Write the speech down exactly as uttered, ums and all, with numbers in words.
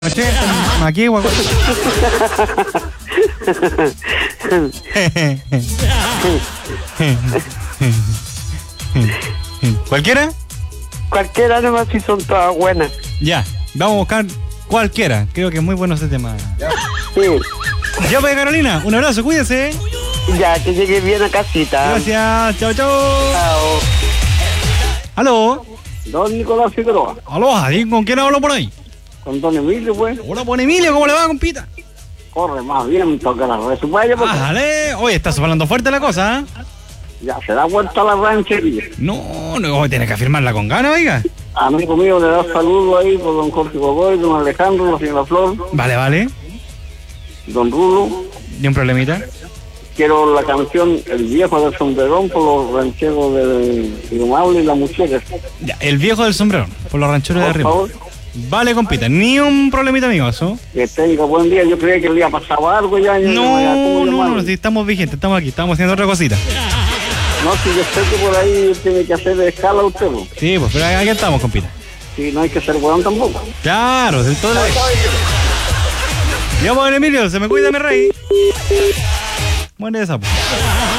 Che, aquí, guaco. ¿Cualquiera? Cualquiera nomás, si son todas buenas. Ya, vamos a buscar cualquiera. Creo que es muy bueno este tema. Sí. Ya pues, Carolina, un abrazo, cuídese. Ya, que llegue bien a casita. Gracias, chao, chao. Chao. Aló. Don Nicolás Figueroa. Aló, ¿y con quién hablo por ahí? Con Don Emilio, pues. Hola, don Emilio, ¿cómo le va, compita? Corre más bien, toca la red. Vaya, pues. Ájale, oye, está soplando fuerte la cosa, ¿eh? Ya, se da vuelta a la ranchería. No, no, tiene que afirmarla con ganas, oiga. Amigo mío, le da saludo ahí por don Jorge Godoy, don Alejandro, la señora Flor, Vale, vale. don Rulo. ¿Ni un problemita? Quiero la canción El viejo del sombrerón por los rancheros del Indomable y la muchacha. Ya, el viejo del sombrerón, por los rancheros de Por arriba. favor, Vale, compita, ni un problemita, amigo, eso. que tenga buen día. Yo creía que le había pasado algo ya. yo No, sabía cómo no, llamarlo. no, si estamos vigentes, estamos aquí, estamos haciendo otra cosita. No, si yo sé que por ahí tiene que hacer de escala usted, ¿no? Sí, pues, pero aquí estamos, compita. Sí, no hay que ser weón tampoco. Claro, de todo. Ya, pues, Emilio, se me cuida mi rey. Muere esa, pues.